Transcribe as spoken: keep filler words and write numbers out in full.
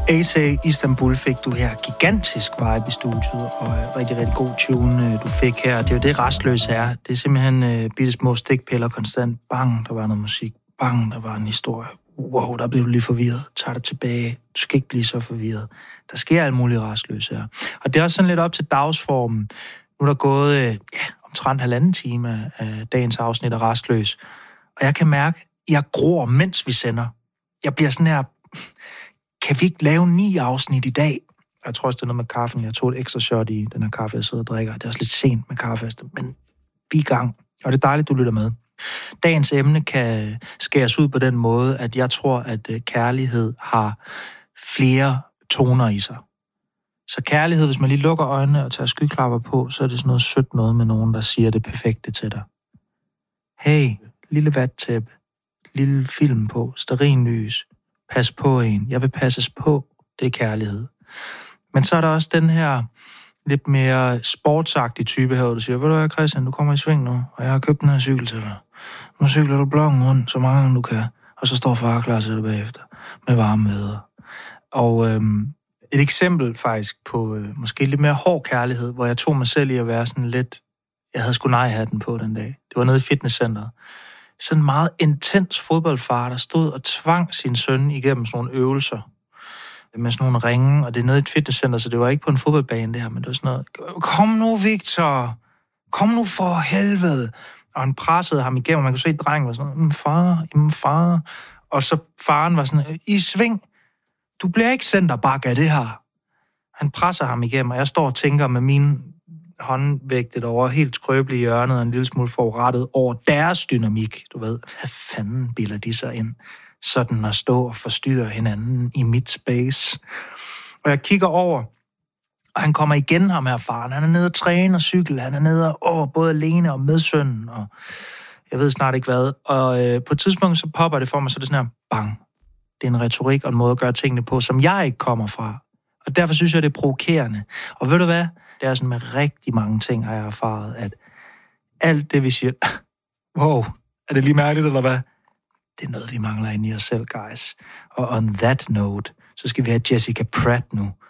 A C Istanbul fik du her gigantisk vibe i studiet, og rigtig, rigtig god tune, du fik her. Det er jo det, Rastløs er. Det er simpelthen uh, bitte små stikpiller konstant. Bang, der var noget musik. Bang, der var en historie. Wow, der blev du lige forvirret. Tag dig tilbage. Du skal ikke blive så forvirret. Der sker alt muligt Rastløs her. Og det er også sådan lidt op til dagsformen. Nu er der gået uh, ja, omtrent halvanden time af dagens afsnit af Rastløs. Og jeg kan mærke, at jeg gror, mens vi sender. Jeg bliver sådan her... Kan vi ikke lave ni afsnit i dag? Jeg tror også, det er noget med kaffen. Jeg tog et ekstra shot i den her kaffe, jeg sidder og drikker. Det er også lidt sent med kaffe, men vi er i gang. Og det er dejligt, du lytter med. Dagens emne kan skæres ud på den måde, at jeg tror, at kærlighed har flere toner i sig. Så kærlighed, hvis man lige lukker øjnene og tager skyklapper på, så er det sådan noget sødt noget med nogen, der siger det perfekte til dig. Hey, lille vattæppe, lille film på, stearinlys. Pas på en. Jeg vil passes på. Det er kærlighed. Men så er der også den her lidt mere sportsagtige type her, hvor du siger, ved du hvad, Christian, du kommer i sving nu, og jeg har købt den her cykel til dig. Nu cykler du blokken rundt, så mange gange du kan, og så står far klar til dig bagefter, med varme vædder. Og øhm, et eksempel faktisk på øh, måske lidt mere hård kærlighed, hvor jeg tog mig selv i at være sådan lidt, jeg havde sgu nej-hatten på den dag. Det var nede i fitnesscenteret. Sådan en meget intens fodboldfar, der stod og tvang sin søn igennem sådan nogle øvelser med sådan nogle ringe, og det er nede i et fitnesscenter, så det var ikke på en fodboldbane det her, men det var sådan noget, kom nu, Victor, kom nu for helvede. Og han pressede ham igennem, og man kunne se, at drengen var sådan noget, far, jamen far. Og så faren var sådan, i sving, du bliver ikke centerback af det her. Han presser ham igennem, og jeg står og tænker med mine håndvægtet over helt skrøbelige hjørnet og en lille smule forurettet over deres dynamik. Du ved, hvad fanden bilder de sig ind? Sådan at stå og forstyrre hinanden i mit space. Og jeg kigger over, og han kommer igen, ham her faren. Han er nede og træne og cykel. Han er nede og over både alene og med sønnen, og jeg ved snart ikke hvad. Og øh, på et tidspunkt, så popper det for mig, så er det sådan her, bang. Det er en retorik og en måde at gøre tingene på, som jeg ikke kommer fra. Og derfor synes jeg, det er provokerende. Og ved du hvad? Det er sådan med rigtig mange ting, har jeg erfaret, at alt det, vi siger, wow, er det lige mærkeligt, eller hvad? Det er noget, vi mangler inde i os selv, guys. Og on that note, så skal vi have Jessica Pratt nu,